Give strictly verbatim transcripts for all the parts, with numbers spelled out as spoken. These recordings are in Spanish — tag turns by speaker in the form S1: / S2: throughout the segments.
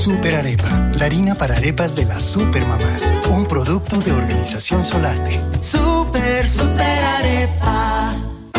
S1: Super Arepa, la harina para arepas de las supermamás. Un producto de Organización Solarte.
S2: Super, super arepa.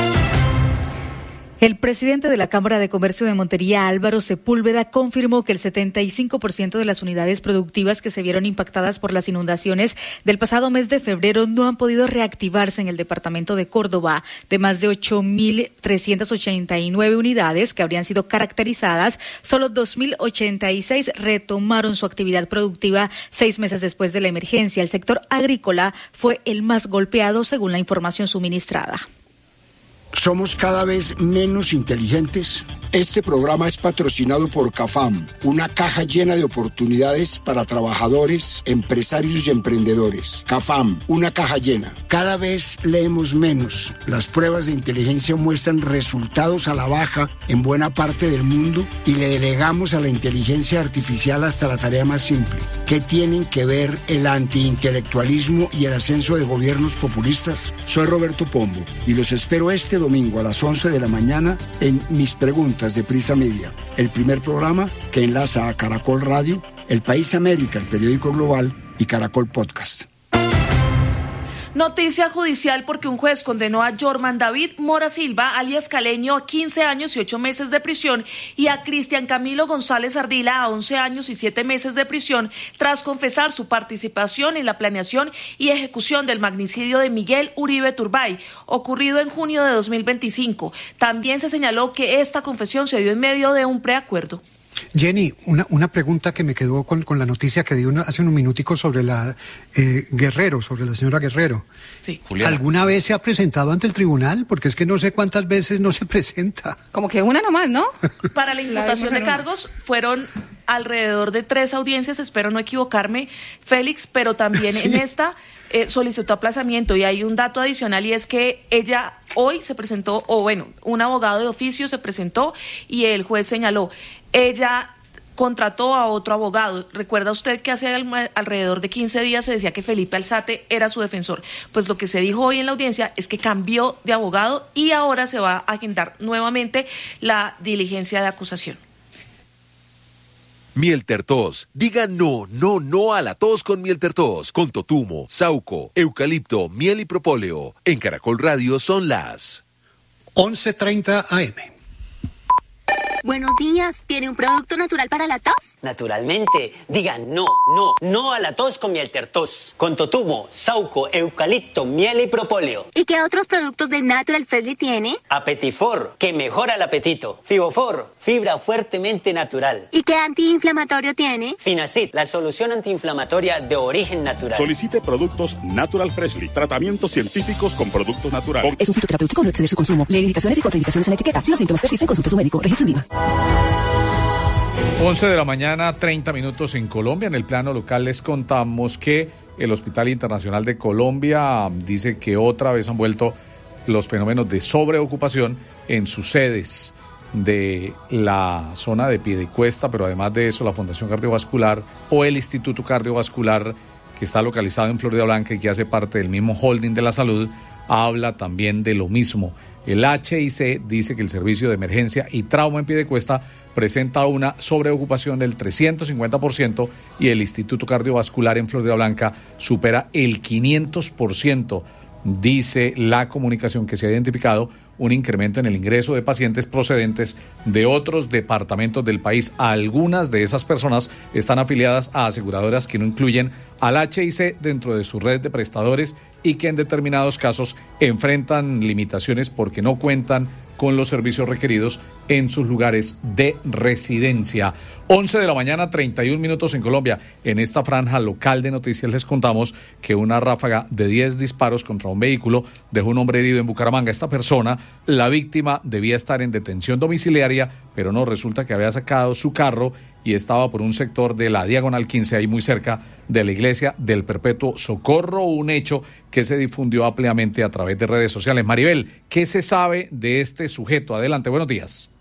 S3: El presidente de la Cámara de Comercio de Montería, Álvaro Sepúlveda, confirmó que el setenta y cinco por ciento de las unidades productivas que se vieron impactadas por las inundaciones del pasado mes de febrero no han podido reactivarse en el departamento de Córdoba. De más de ocho mil trescientas ochenta y nueve unidades que habrían sido caracterizadas, solo dos mil ochenta y seis retomaron su actividad productiva seis meses después de la emergencia. El sector agrícola fue el más golpeado, según la información suministrada.
S4: ¿Somos cada vez menos inteligentes? Este programa es patrocinado por CAFAM, una caja llena de oportunidades para trabajadores, empresarios y emprendedores. CAFAM, una caja llena. Cada vez leemos menos. Las pruebas de inteligencia muestran resultados a la baja en buena parte del mundo y le delegamos a la inteligencia artificial hasta la tarea más simple. ¿Qué tienen que ver el antiintelectualismo y el ascenso de gobiernos populistas? Soy Roberto Pombo y los espero este domingo a las once de la mañana en Mis Preguntas de Prisa Media, el primer programa que enlaza a Caracol Radio, El País América, el periódico global, y Caracol Podcast.
S5: Noticia judicial porque un juez condenó a Jorman David Mora Silva, alias Caleño, a quince años y ocho meses de prisión y a Cristian Camilo González Ardila a once años y siete meses de prisión tras confesar su participación en la planeación y ejecución del magnicidio de Miguel Uribe Turbay, ocurrido en junio de dos mil veinticinco. También se señaló que esta confesión se dio en medio de un preacuerdo.
S6: Jenny, una, una pregunta que me quedó con, con la noticia que dio una, hace un minutico sobre la eh, Guerrero, sobre la señora Guerrero.
S5: Sí.
S6: ¿Alguna vez se ha presentado ante el tribunal? Porque es que no sé cuántas veces no se presenta.
S7: Como que una nomás, ¿no?
S5: Para la imputación de cargos fueron alrededor de tres audiencias, espero no equivocarme, Félix, pero también sí. En esta eh, solicitó aplazamiento y hay un dato adicional y es que ella hoy se presentó, o bueno, un abogado de oficio se presentó y el juez señaló, ella contrató a otro abogado. ¿Recuerda usted que hace alrededor de quince días se decía que Felipe Alzate era su defensor? Pues lo que se dijo hoy en la audiencia es que cambió de abogado y ahora se va a agendar nuevamente la diligencia de acusación.
S8: Mielter Tos. Diga no, no, no a la tos con Mielter Tos. Con totumo, sauco, eucalipto, miel y propóleo. En Caracol Radio son las
S6: once treinta a eme.
S9: Buenos días, ¿tiene un producto natural para la tos?
S10: Naturalmente, diga no, no, no a la tos con Mielter Tos. Con totumo, sauco, eucalipto, miel y propóleo.
S9: ¿Y qué otros productos de Natural Freshly tiene?
S10: Apetifor, que mejora el apetito. Fibofor, fibra fuertemente natural.
S9: ¿Y qué antiinflamatorio tiene?
S10: Finacid, la solución antiinflamatoria de origen natural.
S11: Solicite productos Natural Freshly, tratamientos científicos con productos naturales.
S12: Es un fitoterapéutico, no exceder su consumo. Lee indicaciones y contraindicaciones en la etiqueta. Si los síntomas persisten, consulte a su médico. Registro INVIMA.
S13: once de la mañana, treinta minutos en Colombia. En el plano local les contamos que el Hospital Internacional de Colombia dice que otra vez han vuelto los fenómenos de sobreocupación en sus sedes de la zona de Piedecuesta, pero además de eso la Fundación Cardiovascular o el Instituto Cardiovascular, que está localizado en Florida Blanca y que hace parte del mismo holding de la salud, habla también de lo mismo. El H I C dice que el servicio de emergencia y trauma en Piedecuesta presenta una sobreocupación del trescientos cincuenta por ciento y el Instituto Cardiovascular en Florida Blanca supera el quinientos por ciento. Dice la comunicación que se ha identificado un incremento en el ingreso de pacientes procedentes de otros departamentos del país. Algunas de esas personas están afiliadas a aseguradoras que no incluyen al H I C dentro de su red de prestadores y que en determinados casos enfrentan limitaciones porque no cuentan con los servicios requeridos en sus lugares de residencia. once de la mañana, treinta y un minutos en Colombia. En esta franja local de noticias les contamos que una ráfaga de diez disparos contra un vehículo dejó un hombre herido en Bucaramanga. Esta persona, la víctima, debía estar en detención domiciliaria, pero no, resulta que había sacado su carro y estaba por un sector de la Diagonal quince, ahí muy cerca de la iglesia del Perpetuo Socorro, un hecho que se difundió ampliamente a través de redes sociales. Maribel, ¿qué se sabe de este sujeto? Adelante, buenos días.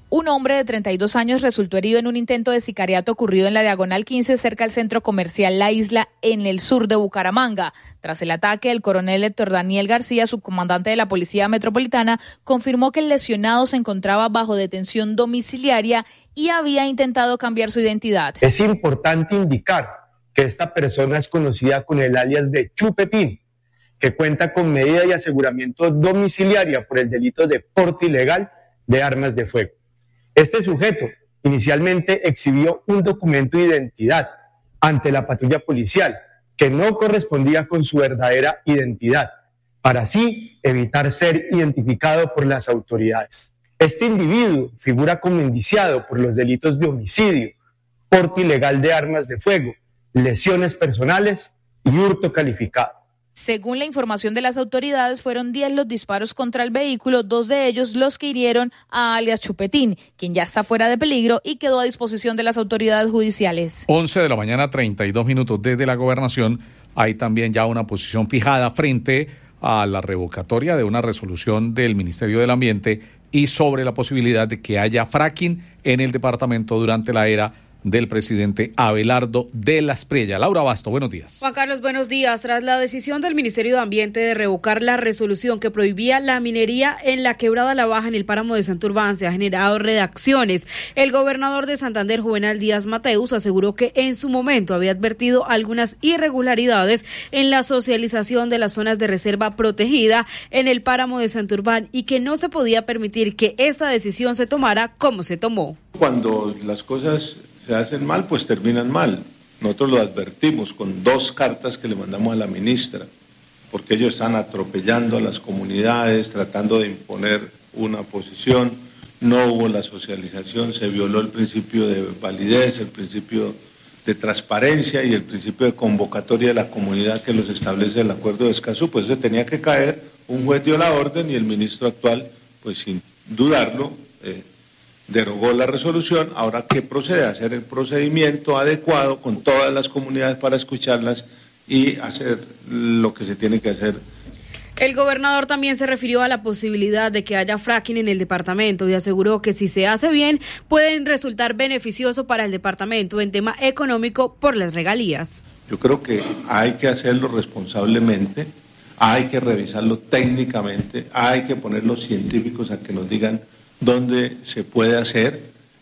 S7: Un hombre de treinta y dos años resultó herido en un intento de sicariato ocurrido en la Diagonal quince cerca al centro comercial La Isla en el sur de Bucaramanga. Tras el ataque, el coronel Héctor Daniel García, subcomandante de la Policía Metropolitana, confirmó que el lesionado se encontraba bajo detención domiciliaria y había intentado cambiar su identidad.
S14: Es importante indicar que esta persona es conocida con el alias de Chupetín, que cuenta con medida de aseguramiento domiciliaria por el delito de porte ilegal de armas de fuego. Este sujeto inicialmente exhibió un documento de identidad ante la patrulla policial que no correspondía con su verdadera identidad, para así evitar ser identificado por las autoridades. Este individuo figura como indiciado por los delitos de homicidio, porte ilegal de armas de fuego, lesiones personales y hurto calificado.
S7: Según la información de las autoridades, fueron diez los disparos contra el vehículo, dos de ellos los que hirieron a alias Chupetín, quien ya está fuera de peligro y quedó a disposición de las autoridades judiciales.
S13: once de la mañana, treinta y dos minutos desde la gobernación. Hay también ya una posición fijada frente a la revocatoria de una resolución del Ministerio del Ambiente y sobre la posibilidad de que haya fracking en el departamento durante la era del presidente Abelardo de la Espriella. Laura Basto, buenos días.
S15: Juan Carlos, buenos días. Tras la decisión del Ministerio de Ambiente de revocar la resolución que prohibía la minería en la Quebrada La Baja en el páramo de Santurbán, se ha generado redacciones. El gobernador de Santander, Juvenal Díaz Mateus, aseguró que en su momento había advertido algunas irregularidades en la socialización de las zonas de reserva protegida en el páramo de Santurbán y que no se podía permitir que esta decisión se tomara como se tomó.
S16: Cuando las cosas se hacen mal, pues terminan mal. Nosotros lo advertimos con dos cartas que le mandamos a la ministra, porque ellos están atropellando a las comunidades, tratando de imponer una posición. No hubo la socialización, se violó el principio de validez, el principio de transparencia y el principio de convocatoria de la comunidad que los establece el Acuerdo de Escazú. Pues se tenía que caer, un juez dio la orden y el ministro actual, pues sin dudarlo, eh, derogó la resolución. Ahora, ¿qué procede? Hacer el procedimiento adecuado con todas las comunidades para escucharlas y hacer lo que se tiene que hacer.
S15: El gobernador también se refirió a la posibilidad de que haya fracking en el departamento y aseguró que si se hace bien pueden resultar beneficioso para el departamento en tema económico por las regalías.
S16: Yo creo que hay que hacerlo responsablemente, hay que revisarlo técnicamente, hay que poner los científicos a que nos digan donde se puede hacer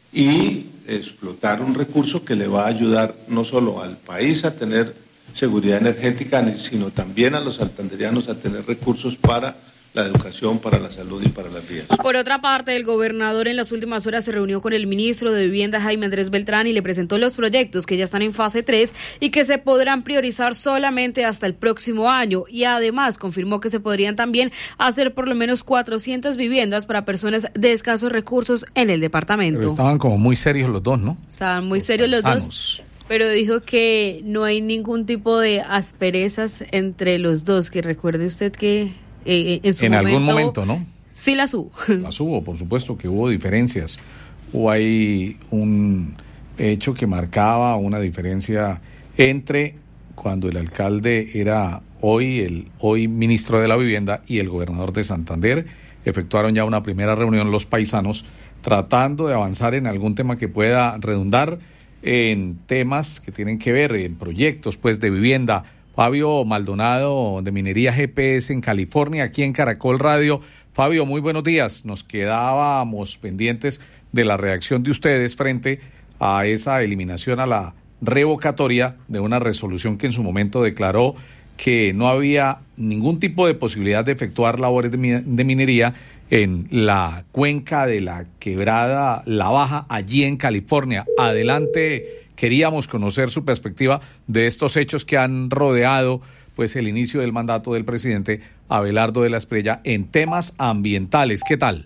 S16: y explotar un recurso que le va a ayudar no solo al país a tener seguridad energética, sino también a los santanderianos a tener recursos para la educación, para la salud y para las vías.
S15: Por otra parte, el gobernador en las últimas horas se reunió con el ministro de Vivienda, Jaime Andrés Beltrán, y le presentó los proyectos que ya están en fase tres y que se podrán priorizar solamente hasta el próximo año. Y además confirmó que se podrían también hacer por lo menos cuatrocientas viviendas para personas de escasos recursos en el departamento.
S13: Pero estaban como muy serios los dos, ¿no?
S15: Estaban muy los serios los dos. Pero dijo que no hay ningún tipo de asperezas entre los dos, que recuerde usted que eh, en su
S13: en
S15: momento,
S13: algún momento, ¿no?
S15: Sí las hubo.
S13: Las hubo, por supuesto que hubo diferencias. Hubo ahí un hecho que marcaba una diferencia entre cuando el alcalde era hoy, el hoy ministro de la Vivienda, y el gobernador de Santander. Efectuaron ya una primera reunión los paisanos tratando de avanzar en algún tema que pueda redundar en temas que tienen que ver en proyectos pues de vivienda. Fabio Maldonado de Minería G P S en California, aquí en Caracol Radio. Fabio, muy buenos días. Nos quedábamos pendientes de la reacción de ustedes frente a esa eliminación, a la revocatoria de una resolución que en su momento declaró que no había ningún tipo de posibilidad de efectuar labores de, de minería en la cuenca de la Quebrada La Baja, allí en California. Adelante, queríamos conocer su perspectiva de estos hechos que han rodeado pues el inicio del mandato del presidente Abelardo de la Espriella en temas ambientales. ¿Qué tal?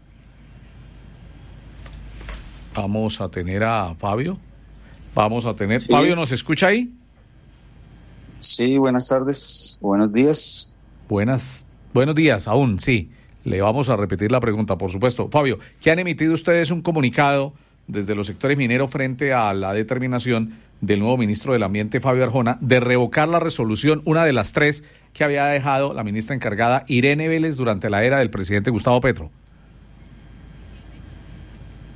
S13: Vamos a tener a Fabio. Vamos a tener... Sí. Fabio, ¿nos escucha ahí?
S17: Sí, buenas tardes, buenos días.
S13: Buenas, buenos días, aún, sí. Le vamos a repetir la pregunta, por supuesto. Fabio, ¿qué han emitido ustedes un comunicado desde los sectores mineros frente a la determinación del nuevo ministro del Ambiente, Fabio Arjona, de revocar la resolución, una de las tres que había dejado la ministra encargada, Irene Vélez, durante la era del presidente Gustavo Petro?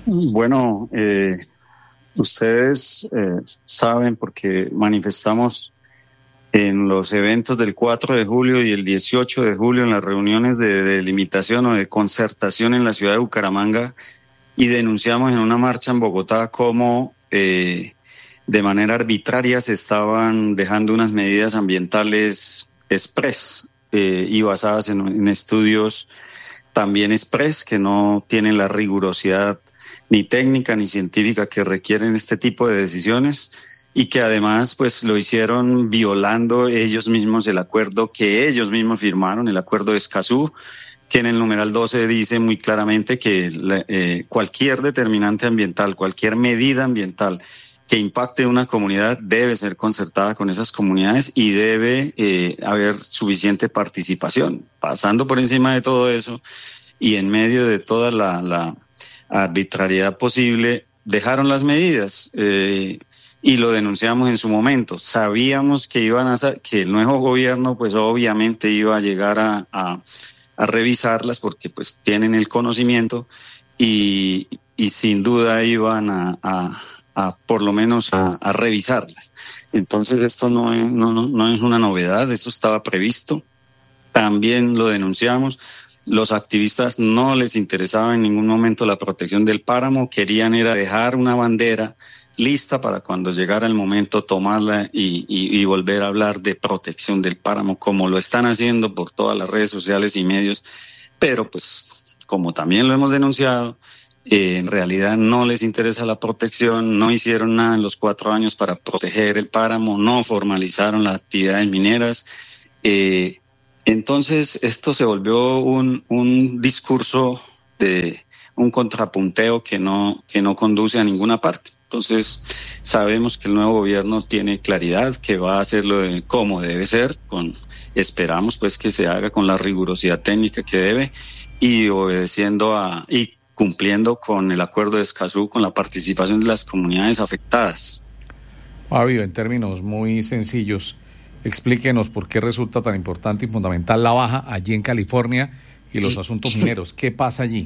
S17: Bueno, eh, ustedes eh, saben porque manifestamos en los eventos del cuatro de julio y el dieciocho de julio en las reuniones de delimitación o de concertación en la ciudad de Bucaramanga y denunciamos en una marcha en Bogotá cómo eh, de manera arbitraria se estaban dejando unas medidas ambientales express eh, y basadas en, en estudios también express que no tienen la rigurosidad ni técnica ni científica que requieren este tipo de decisiones y que además pues lo hicieron violando ellos mismos el acuerdo que ellos mismos firmaron, el acuerdo de Escazú, que en el numeral doce dice muy claramente que eh, cualquier determinante ambiental, cualquier medida ambiental que impacte una comunidad debe ser concertada con esas comunidades y debe eh, haber suficiente participación. Pasando por encima de todo eso y en medio de toda la, la arbitrariedad posible, dejaron las medidas eh, y lo denunciamos en su momento. Sabíamos que iban a que el nuevo gobierno pues obviamente iba a llegar a, a, a revisarlas porque pues tienen el conocimiento y, y sin duda iban a, a, a por lo menos a, a revisarlas. Entonces esto no es, no, no, no es una novedad, eso estaba previsto. También lo denunciamos. Los activistas no les interesaba en ningún momento la protección del páramo, querían era dejar una bandera lista para cuando llegara el momento tomarla y, y, y volver a hablar de protección del páramo, como lo están haciendo por todas las redes sociales y medios, pero pues como también lo hemos denunciado, eh, en realidad no les interesa la protección, no hicieron nada en los cuatro años para proteger el páramo, no formalizaron las actividades mineras, eh, entonces esto se volvió un, un discurso de un contrapunteo que no, que no conduce a ninguna parte. Entonces sabemos que el nuevo gobierno tiene claridad, que va a hacerlo de cómo debe ser, con, esperamos pues que se haga con la rigurosidad técnica que debe y obedeciendo a y cumpliendo con el acuerdo de Escazú con la participación de las comunidades afectadas.
S13: Fabio, en términos muy sencillos, explíquenos por qué resulta tan importante y fundamental la baja allí en California y los asuntos mineros. ¿Qué pasa allí?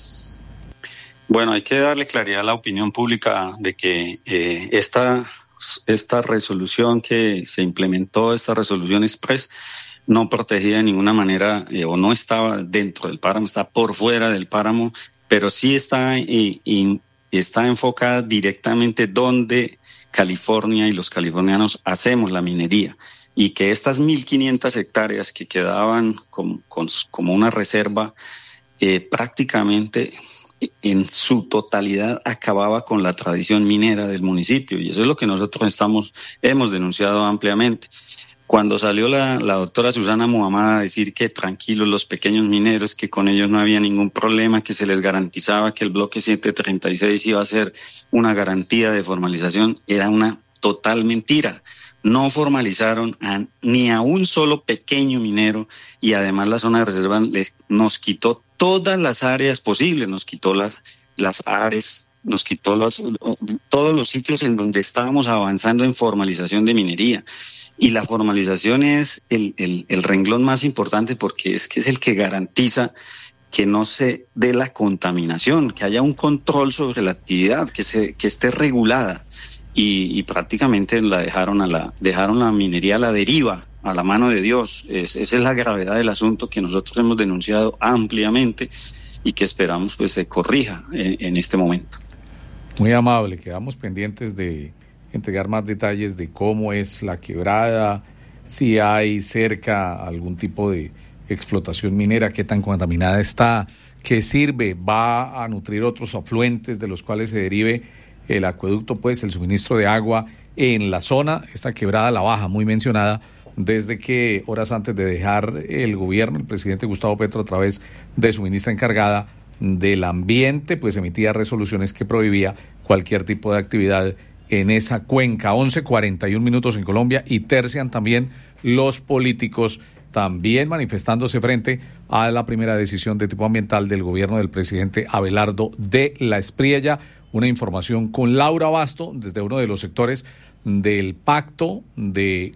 S17: Bueno, hay que darle claridad a la opinión pública de que eh, esta, esta resolución que se implementó, esta resolución express, no protegía de ninguna manera eh, o no estaba dentro del páramo, está por fuera del páramo, pero sí está, eh, in, está enfocada directamente donde California y los californianos hacemos la minería. Y que estas mil quinientas hectáreas que quedaban como, como una reserva, eh, prácticamente en su totalidad acababa con la tradición minera del municipio. Y eso es lo que nosotros estamos, hemos denunciado ampliamente. Cuando salió la, la doctora Susana Muhammad a decir que tranquilos los pequeños mineros, que con ellos no había ningún problema, que se les garantizaba que el bloque setecientos treinta y seis iba a ser una garantía de formalización, era una total mentira. No formalizaron a, ni a un solo pequeño minero y además la zona de reserva les, nos quitó todas las áreas posibles, nos quitó las, las áreas, nos quitó los, todos los sitios en donde estábamos avanzando en formalización de minería. Y la formalización es el, el, el renglón más importante porque es que es el que garantiza que no se dé la contaminación, que haya un control sobre la actividad, que, se, que esté regulada. Y, y prácticamente la dejaron a la dejaron la minería a la deriva, a la mano de Dios. Es, esa es la gravedad del asunto que nosotros hemos denunciado ampliamente y que esperamos pues se corrija en, en este momento.
S13: Muy amable, quedamos pendientes de entregar más detalles de cómo es la quebrada, si hay cerca algún tipo de explotación minera, qué tan contaminada está, qué sirve, va a nutrir otros afluentes de los cuales se derive el acueducto, pues el suministro de agua en la zona, esta quebrada La Baja, muy mencionada, desde que horas antes de dejar el gobierno, el presidente Gustavo Petro, a través de su ministra encargada del ambiente, pues emitía resoluciones que prohibía cualquier tipo de actividad en esa cuenca. Once cuarenta y un minutos en Colombia y tercian también los políticos, también manifestándose frente a la primera decisión de tipo ambiental del gobierno del presidente Abelardo de la Espriella. Una información con Laura Basto desde uno de los sectores del pacto de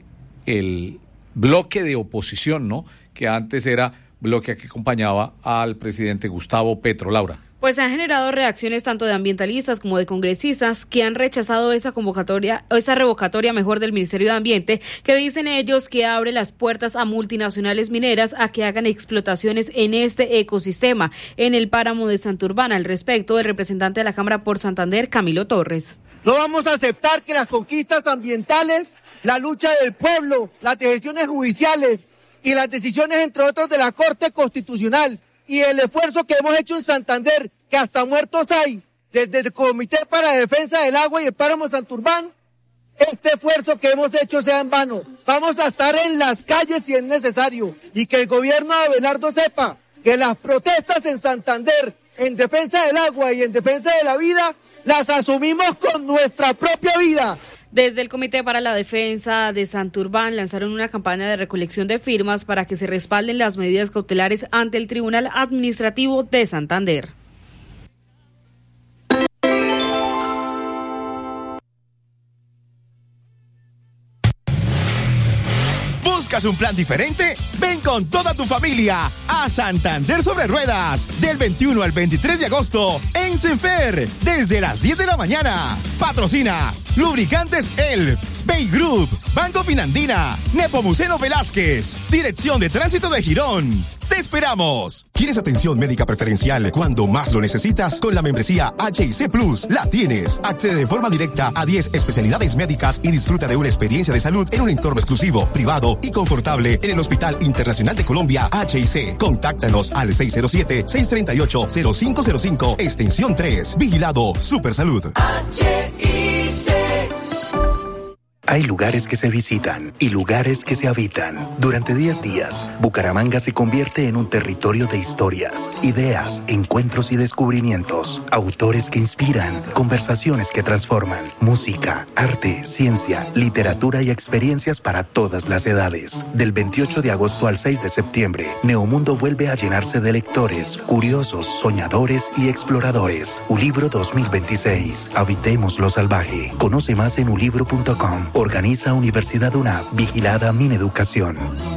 S13: el bloque de oposición, ¿no? Que antes era bloque que acompañaba al presidente Gustavo Petro. Laura.
S15: Pues se han generado reacciones tanto de ambientalistas como de congresistas que han rechazado esa convocatoria, esa revocatoria mejor del Ministerio de Ambiente, que dicen ellos que abre las puertas a multinacionales mineras a que hagan explotaciones en este ecosistema, en el páramo de Santurbán. Al respecto, el representante de la Cámara por Santander, Camilo Torres.
S18: No vamos a aceptar que las conquistas ambientales, la lucha del pueblo, las decisiones judiciales y las decisiones, entre otros, de la Corte Constitucional y el esfuerzo que hemos hecho en Santander, que hasta muertos hay, desde el Comité para la Defensa del Agua y el Páramo Santurbán, este esfuerzo que hemos hecho sea en vano. Vamos a estar en las calles si es necesario, y que el gobierno de Abelardo sepa que las protestas en Santander en defensa del agua y en defensa de la vida las asumimos con nuestra propia vida.
S15: Desde el Comité para la Defensa de Santurbán lanzaron una campaña de recolección de firmas para que se respalden las medidas cautelares ante el Tribunal Administrativo de Santander.
S19: ¿Buscas un plan diferente? Ven con toda tu familia a Santander sobre Ruedas del veintiuno al veintitrés de agosto en Senfer desde las diez de la mañana. Patrocina Lubricantes El, Bay Group, Banco Finandina, Nepomuceno Velázquez, Dirección de Tránsito de Girón. ¡Te esperamos! ¿Quieres atención médica preferencial cuando más lo necesitas? Con la membresía H I C Plus la tienes. Accede de forma directa a diez especialidades médicas y disfruta de una experiencia de salud en un entorno exclusivo, privado y confortable en el Hospital Internacional de Colombia H I C. Contáctanos al seis cero siete, seis tres ocho, cero cinco cero cinco, extensión tres. Vigilado Supersalud.
S2: H I C.
S20: Hay lugares que se visitan y lugares que se habitan. Durante diez días, Bucaramanga se convierte en un territorio de historias, ideas, encuentros y descubrimientos. Autores que inspiran, conversaciones que transforman, música, arte, ciencia, literatura y experiencias para todas las edades. Del veintiocho de agosto al seis de septiembre, Neomundo vuelve a llenarse de lectores, curiosos, soñadores y exploradores. Ulibro dos mil veintiséis. Habitemos lo salvaje. Conoce más en ulibro punto com. Organiza Universidad UNAP, vigilada Mineducación.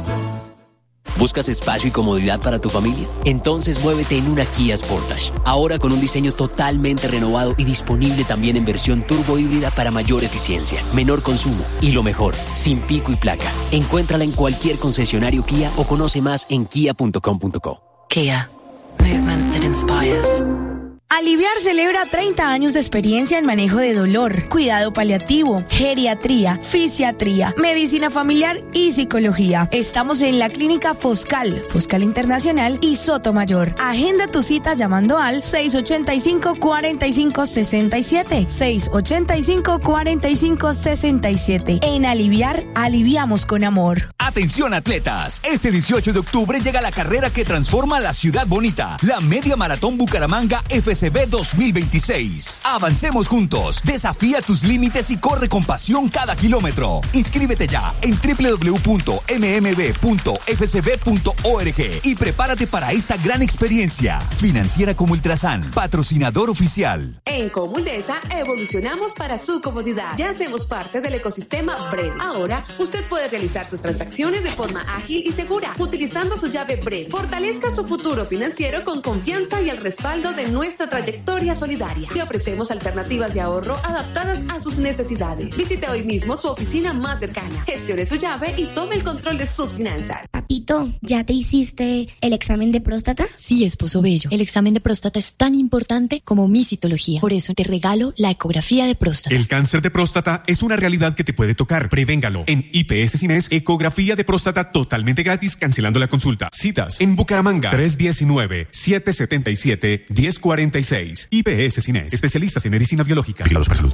S21: ¿Buscas espacio y comodidad para tu familia? Entonces muévete en una Kia Sportage. Ahora con un diseño totalmente renovado y disponible también en versión turbo híbrida para mayor eficiencia, menor consumo y lo mejor, sin pico y placa. Encuéntrala en cualquier concesionario Kia o conoce más en kia punto com punto co.
S22: Kia. Movement that inspires. Aliviar celebra treinta años de experiencia en manejo de dolor, cuidado paliativo, geriatría, fisiatría, medicina familiar y psicología. Estamos en la clínica Foscal, Foscal Internacional y Sotomayor. Agenda tu cita llamando al seis ocho cinco, cuatro cinco seis siete, seis ocho cinco, cuatro cinco seis siete. En Aliviar, aliviamos con amor.
S23: Atención atletas, este dieciocho de octubre llega la carrera que transforma la ciudad bonita, la Media Maratón Bucaramanga F C B dos mil veintiséis. Avancemos juntos, desafía tus límites y corre con pasión cada kilómetro. Inscríbete ya en doble u doble u doble u punto eme eme be punto efe ce be punto org y prepárate para esta gran experiencia. Financiera como Ultrasan, patrocinador oficial.
S24: En Comuldesa evolucionamos para su comodidad. Ya hacemos parte del ecosistema Brev. Ahora, usted puede realizar sus transacciones de forma ágil y segura utilizando su llave Brev. Fortalezca su futuro financiero con confianza y el respaldo de nuestra trayectoria solidaria. Le ofrecemos alternativas de ahorro adaptadas a sus necesidades. Visite hoy mismo su oficina más cercana. Gestione su llave y tome el control de sus finanzas.
S25: Papito, ¿ya te hiciste el examen de próstata?
S26: Sí, esposo bello. El examen de próstata es tan importante como mi citología. Por eso te regalo la ecografía de próstata.
S27: El cáncer de próstata es una realidad que te puede tocar. Prevéngalo. En I P S Cines, ecografía de próstata totalmente gratis, cancelando la consulta. Citas en Bucaramanga, tres uno nueve, siete siete siete, uno cero cuatro seis. I P S Cines, especialistas en medicina biológica. Vigilados para salud.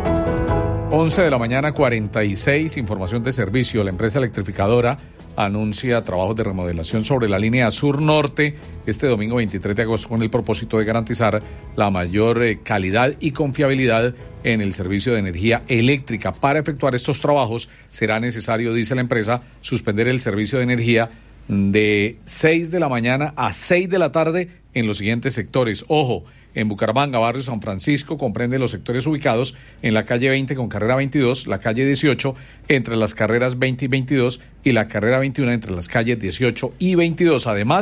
S13: once de la mañana, cuarenta y seis, información de servicio. La empresa electrificadora anuncia trabajos de remodelación sobre la línea sur-norte este domingo veintitrés de agosto con el propósito de garantizar la mayor eh, calidad y confiabilidad en el servicio de energía eléctrica. Para efectuar estos trabajos será necesario, dice la empresa, suspender el servicio de energía de seis de la mañana a seis de la tarde en los siguientes sectores. Ojo, en Bucaramanga, barrio San Francisco, comprende los sectores ubicados en la calle veinte con carrera veintidós, la calle dieciocho entre las carreras veinte y veintidós y la carrera veintiuno entre las calles dieciocho y veintidós. Además,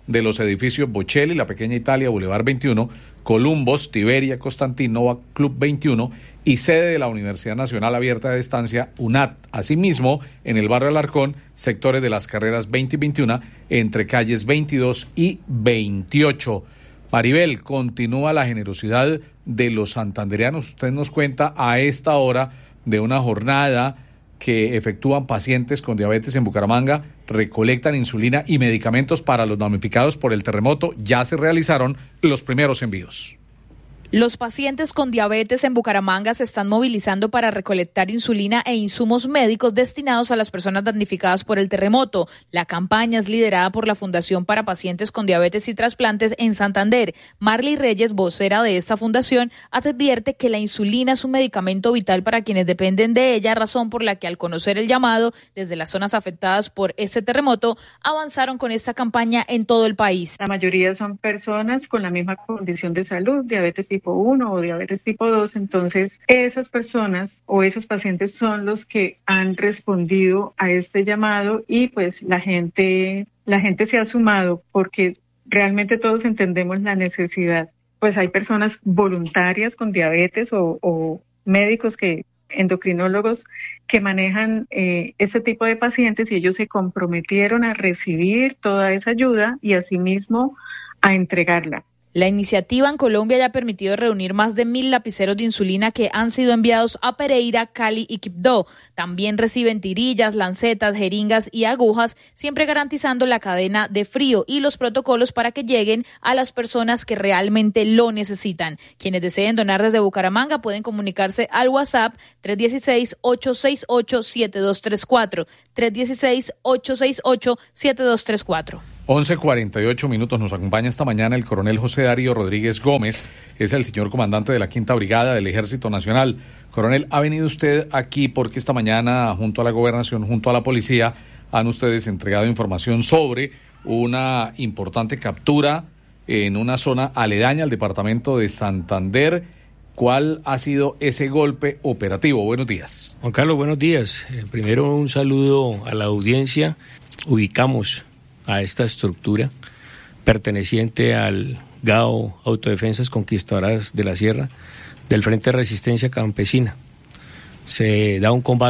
S13: de los edificios Bocelli, La Pequeña Italia, Boulevard veintiuno, Columbus, Tiberia, Constantinova, Club veintiuno y sede de la Universidad Nacional Abierta de Distancia, UNAD. Asimismo, en el barrio Alarcón, sectores de las carreras veinte y veintiuno, entre calles veintidós y veintiocho. Maribel, continúa la generosidad de los santandereanos. Usted nos cuenta a esta hora de una jornada que efectúan pacientes con diabetes en Bucaramanga, recolectan insulina y medicamentos para los damnificados por el terremoto. Ya se realizaron los primeros envíos.
S7: Los pacientes con diabetes en Bucaramanga se están movilizando para recolectar insulina e insumos médicos destinados a las personas damnificadas por el terremoto. La campaña es liderada por la Fundación para Pacientes con Diabetes y Trasplantes en Santander. Marley Reyes, vocera de esta fundación, advierte que la insulina es un medicamento vital para quienes dependen de ella, razón por la que al conocer el llamado desde las zonas afectadas por este terremoto, avanzaron con esta campaña en todo el país.
S1: La mayoría son personas con la misma condición de salud, diabetes tipo uno o diabetes tipo dos, entonces esas personas o esos pacientes son los que han respondido a este llamado y pues la gente, la gente se ha sumado porque realmente todos entendemos la necesidad. Pues hay personas voluntarias con diabetes o, o médicos que, endocrinólogos que manejan eh, este tipo de pacientes y ellos se comprometieron a recibir toda esa ayuda y asimismo a entregarla.
S7: La iniciativa en Colombia ya ha permitido reunir más de mil lapiceros de insulina que han sido enviados a Pereira, Cali y Quibdó. También reciben tirillas, lancetas, jeringas y agujas, siempre garantizando la cadena de frío y los protocolos para que lleguen a las personas que realmente lo necesitan. Quienes deseen donar desde Bucaramanga pueden comunicarse al WhatsApp tres uno seis, ocho seis ocho, siete dos tres cuatro, tres uno seis, ocho seis ocho, siete dos tres cuatro.
S13: once cuarenta y ocho minutos, nos acompaña esta mañana el coronel José Darío Rodríguez Gómez, es el señor comandante de la Quinta Brigada del Ejército Nacional. Coronel, ¿ha venido usted aquí porque esta mañana, junto a la gobernación, junto a la policía, han ustedes entregado información sobre una importante captura en una zona aledaña al departamento de Santander? ¿Cuál ha sido ese golpe operativo? Buenos días.
S3: Juan Carlos, buenos días. Eh, primero un saludo a la audiencia. Ubicamos a esta estructura perteneciente al G A O Autodefensas Conquistadoras de la Sierra del Frente de Resistencia Campesina. Se da un combate